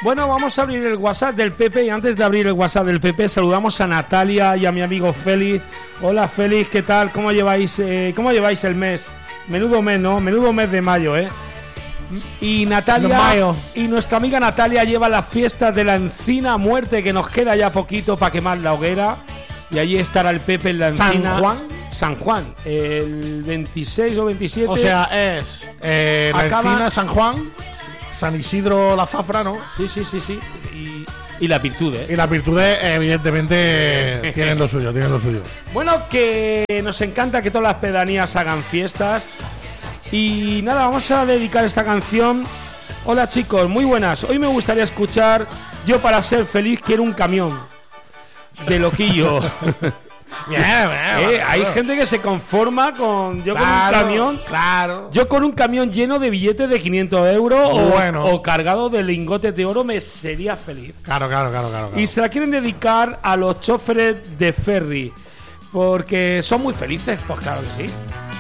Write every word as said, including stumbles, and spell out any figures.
Bueno, vamos a abrir el WhatsApp del Pepe y antes de abrir el WhatsApp del Pepe saludamos a Natalia y a mi amigo Félix. Hola Félix, ¿qué tal? ¿Cómo lleváis, eh, cómo lleváis el mes? Menudo mes, ¿no? Menudo mes de mayo, ¿eh? Y Natalia y nuestra amiga Natalia lleva las fiestas de la Encina Muerte, que nos queda ya poquito para quemar la hoguera. Y allí estará el Pepe en la Encina. ¿San Juan? San Juan, el veintiséis o veintisiete. O sea, es eh, la Acaba... Encina, San Juan, San Isidro, la Zafra, ¿no? Sí, sí, sí, sí. Y, y las virtudes. Y las virtudes, evidentemente, tienen lo suyo, tienen lo suyo. Bueno, que nos encanta que todas las pedanías hagan fiestas. Y nada, vamos a dedicar esta canción. Hola chicos, muy buenas. Hoy me gustaría escuchar Yo para ser feliz quiero un camión de Loquillo. Bien, bien, eh, hay gente que se conforma con yo claro, con un camión. Claro. Yo con un camión lleno de billetes de quinientos euros o, bueno. o cargado de lingotes de oro me sería feliz. Claro, claro, claro, claro, claro. Y se la quieren dedicar a los choferes de ferry porque son muy felices, pues claro que sí.